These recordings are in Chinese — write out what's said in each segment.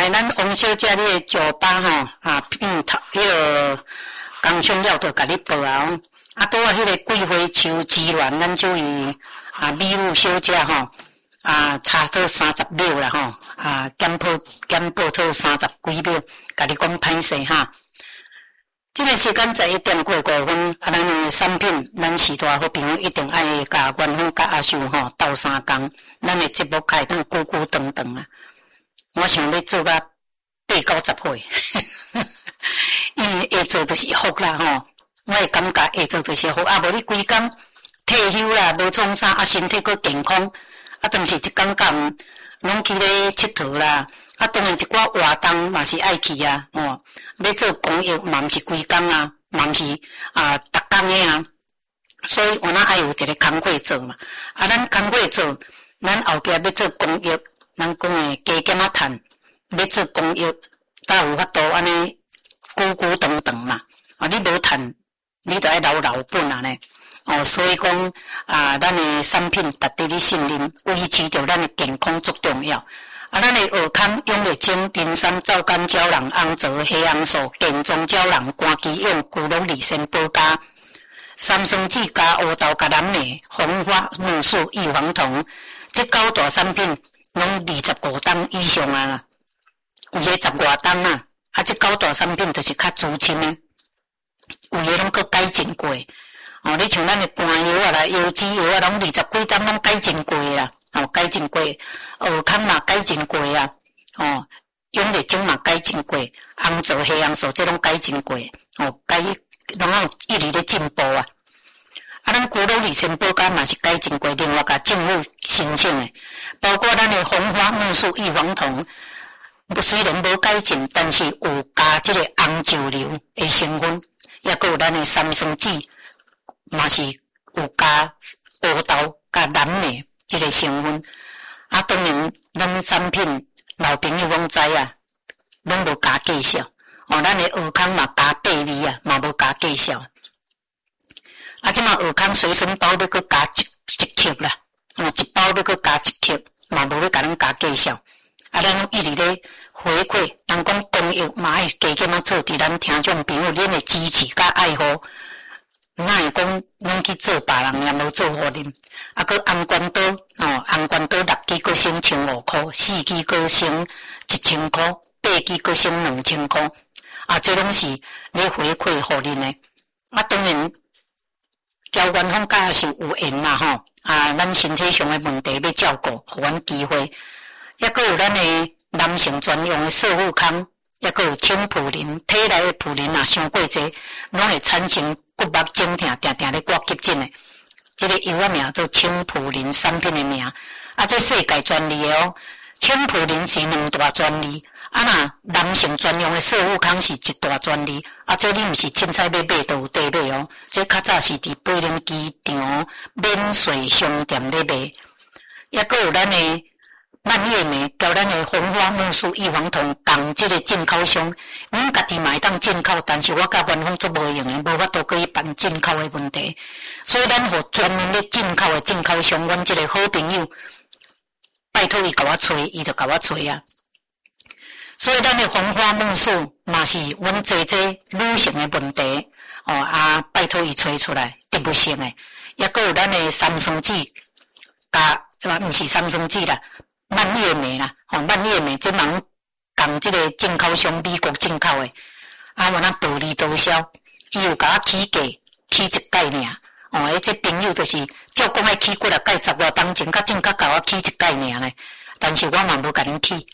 来，咱王小姐你的酒吧吼头迄个工商了就甲你报啊。拄啊，迄个桂花树枝园，咱就以美女小姐吼差到30秒啦吼减报到30几秒，甲你讲歹势哈。这个时间11点过5分，咱的产品，咱时代好朋友一定爱甲元芳甲阿秀吼斗3工，咱的节目开当久久长长啊。我想要做到80-90岁，因为下做就是福啦吼。我会感觉下做就是福，无你规工退休啦，无创啥，身体阁健康，但是一工干拢去咧佚佗啦。当然一寡活动嘛是爱去啊，要做公益嘛毋是规工啊，嘛毋是逐工的啊。所以我那爱有一个工课做嘛，咱工课做，咱后壁要做公益，咱讲的加减趁，要做公益，才有法度安尼久久长长嘛。你无趁，你就爱留老本啊呢。所以讲咱的产品值得你信任，维持着咱的健康最重要。咱的尔康永乐精、林山皂苷胶囊、红枣黑红素、健壮胶囊、关基用、骨龙利参保加、三生子加乌豆加蓝莓、红花木素、异黄酮，这9大产品拢25档以上啊啦，有的10外档啊。这9大产品就是较资深的，有的拢佫改进过。你像咱的肝药啊啦、腰脂药啊，拢20几档拢改进过啦。改进过，尔康嘛改进过啊，永乐精嘛改进过，红枣黑红素这拢改进过，拢有一直咧进步啊。咱骨龙利参保加嘛是改进过，另外甲政府申请的，包括咱的红花木素异黄酮，虽然无改进，但是有加这个红酒硫的成分，也佫有咱的三生子嘛是有加乌豆加蓝莓。这个成分当然，咱产品老朋友拢知啊，拢无加介绍。咱的尔康嘛加8味啊，嘛无加介绍。即嘛尔康随身包要佫加一克啦，一包要佫加1克，嘛无要甲咱加介绍。咱拢一直咧回馈，人讲公益嘛爱加减做伫咱听众朋友恁的支持甲爱护。哪会讲拢去做别人也无做互恁，佫红关岛红关岛6支佫省1500块，4支佫省1000块，8支佫省2000块，这拢是咧回馈互恁的。当然，交元芳甲是有缘啦吼，咱身体上的问题要照顾，互阮机会，也佫有咱的男性专用的瘦护康，也佫有清普林，体内的普林伤过济，拢会产生骨目肿痛，定定咧挂急诊的。这个药名做清普林产品的名，这世界专利的哦。清普林是2大专利，若男性专用的瘦护康是1大专利，这你毋是凊彩要买都有得买哦。这较早是伫北宁机场免税商店咧卖，也佫有咱的蔓越莓，交咱的红花木素异黄酮，共这个进口商，阮家己嘛会当进口，但是我甲元芳做无用的，无法度可以办进口的问题，所以咱互专门咧进口的进口商，阮这个好朋友，拜托伊甲我找，伊就甲我找啊。所以咱的红花木素嘛是阮姐女性的问题，拜托伊找出来，植物性的，也佫有咱的三生子，毋是三生子啦。蔓越莓啦，蔓越莓这忙共这个进口商美国进口的，我那薄利多销，伊有甲我起价，起1盖尔，这朋友就是照讲爱起几啊盖10外当前，较正甲甲我起1盖尔呢，但是我嘛无甲恁起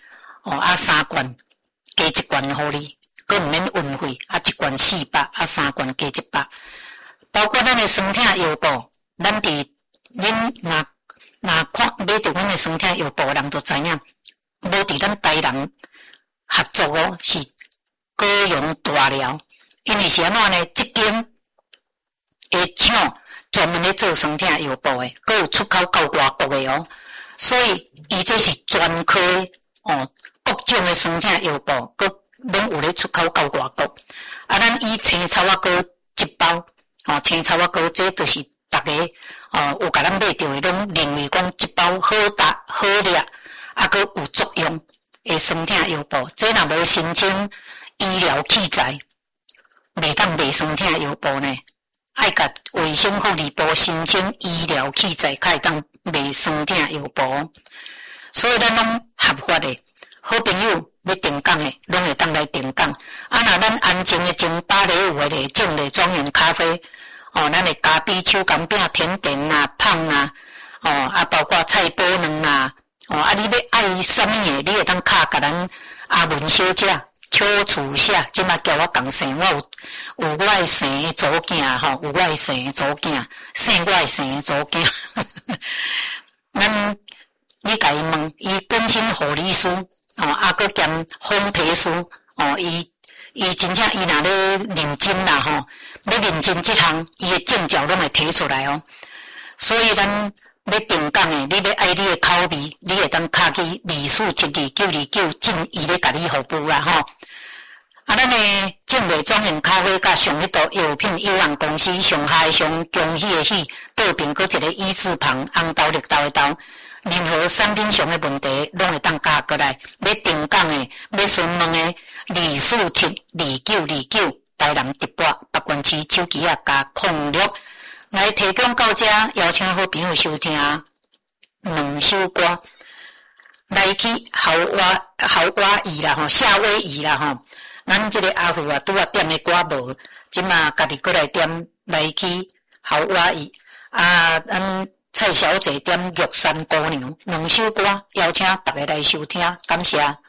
，3罐加1罐互你，佫毋免运费，1罐400，3罐加100，包括咱的酸痛药布，咱伫恁看买着阮的酸痛药布人就知影，无伫咱台人合作是高雄大寮，因为是安怎呢？这间的厂专门咧做酸痛药布的，佫有出口到外国的哦，所以伊这是专科的各种的酸痛药布，佫拢有咧出口到外国。咱以青草仔膏1包，青草仔膏这就是大家有甲咱买着的，拢认为讲1包好搭好掠，佫有作用， 会酸痛腰部，这若无申请医疗器材，袂当卖酸痛腰部呢。爱甲卫生福利部申请医疗器材，才会当卖酸痛腰部。所以咱拢合法的，好朋友要定岗的，拢会当来定岗。啊，若咱安静的种芭蕾舞的种的庄园咖啡，咱的咖啡、手工饼、甜点啊、胖啊，包括菜脯卵啊，你要爱什么的，你会当敲甲咱阿文小姐。小厨下，即马叫我共生，我有我的生的祖囝吼，有我的生的祖囝，生我的生的祖囝。咱你甲伊问，伊本身护理师搁兼烘焙师伊真正伊若咧认真啦吼，要认真即项，伊的证照拢会摕出来哦。所以咱要定岗的，你要爱你的口味，你会当敲去24722929，进伊咧甲你服务啦吼。咱的正美庄园咖啡甲上迄道药品有限公司上海上恭喜的喜，倒边搁一个一字旁，红豆绿豆的豆，任何产品上的问题拢会当加过来。要定岗的，要询问的24722929，台南直播北关市手机啊加06来提供到这，邀请好朋友收听两首歌。来去豪华伊啦吼，夏威夷啦吼。咱这个阿虎啊，拄啊点的歌无，即马家己过来点来去豪华伊咱蔡小姐点玉山姑娘，两首歌邀请大家来收听，感谢。